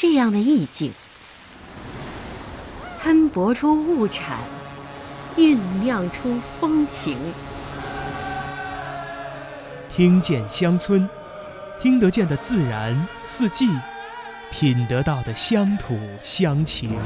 这样的意境，摊薄出物产，酝酿出风情。 听见乡村，听得见的自然四季，品得到的乡土乡情。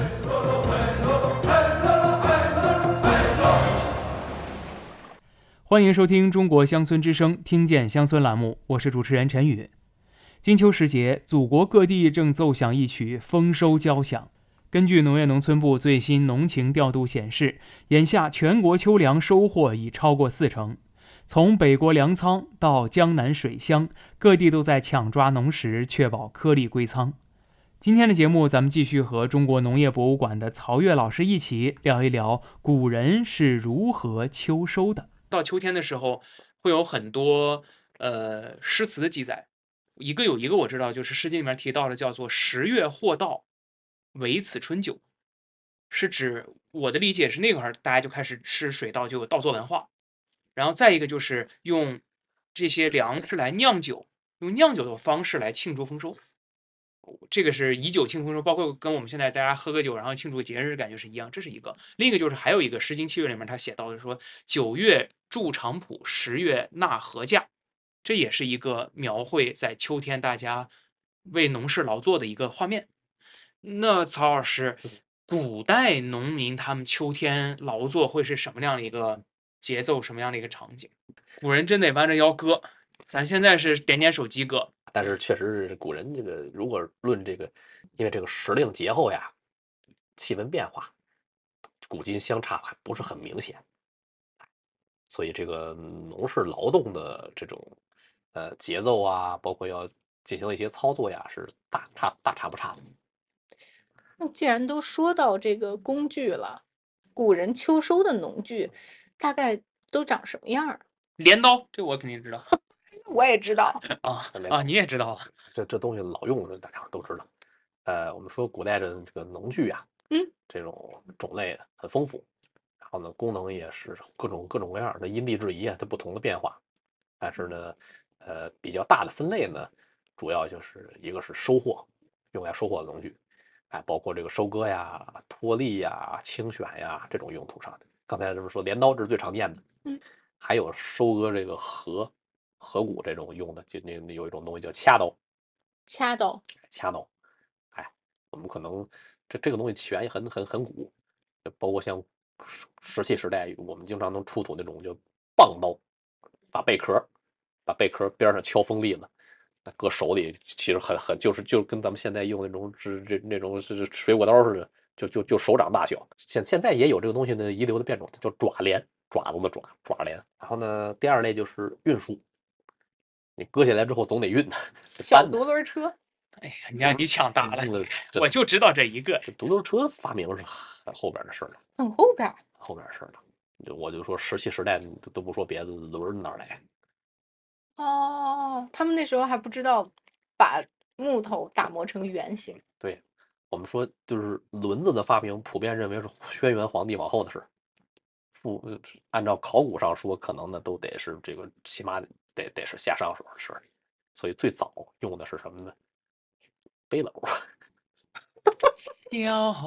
欢迎收听中国乡村之声听见乡村栏目，我是主持人陈宇。金秋时节，祖国各地正奏响一曲丰收交响。根据农业农村部最新农情调度显示，眼下全国秋粮收获已超过40%。从北国粮仓到江南水乡，各地都在抢抓农时，确保颗粒归仓。今天的节目，咱们继续和中国农业博物馆的曹越老师一起聊一聊古人是如何秋收的。到秋天的时候，会有很多诗词的记载，有一个我知道，就是《诗经》里面提到的，叫做“10月或到，唯此春酒”，是指我的理解是那会儿大家就开始吃水稻，就有稻作文化。然后再一个就是用这些粮食来酿酒，用酿酒的方式来庆祝丰收。这个是以酒庆丰收，包括跟我们现在大家喝个酒然后庆祝节日感觉是一样，这是一个。另一个就是还有一个《诗经·七月》里面他写到的说，9月筑场圃，10月纳禾稼，这也是一个描绘在秋天大家为农事劳作的一个画面。那曹老师，古代农民他们秋天劳作会是什么样的一个节奏，什么样的一个场景？古人真得弯着腰割，咱现在是点点手机割。 但是确实是古人这个，如果论这个，因为这个时令节后呀，气温变化，古今相差还不是很明显，所以这个农事劳动的这种节奏啊，包括要进行的一些操作呀，是大差不差的。 那既然都说到这个工具了，古人秋收的农具大概都长什么样儿？ 镰刀，这我肯定知道。 我也知道啊，你也知道啊？这东西老用，大家都知道。我们说古代的这个农具啊，这种种类很丰富，然后呢，功能也是各种各样的，因地制宜啊，它不同的变化。但是呢，比较大的分类呢，主要就是一个是收获，用来收获的农具，包括这个收割呀、脱粒呀、清选呀这种用途上的。刚才这么说，镰刀这是最常见的，还有收割这个禾谷这种用的，就那有一种东西叫掐刀。 掐刀， 我们可能这个东西起源也很古，包括像石器时代，我们经常能出土那种叫棒刀，把贝壳边上敲锋利了，搁手里，其实就跟咱们现在用那种是水果刀似的，就手掌大小。现在也有这个东西的遗留的变种，叫爪镰，爪子的爪镰。然后呢，第二类就是运输，你割下来之后总得运的， 小独轮车。 哎呀，你让你抢答了，我就知道这一个。这独轮车发明是很后边的事了， 很后边的事了。我就说石器时代都不说别的，轮哪来？ 哦，他们那时候还不知道把木头打磨成圆形。 对，我们说就是轮子的发明，普遍认为是轩辕皇帝往后的事。按照考古上说，可能呢都得是这个，起码得是夏商时候的事。所以最早用的是什么呢？背篓。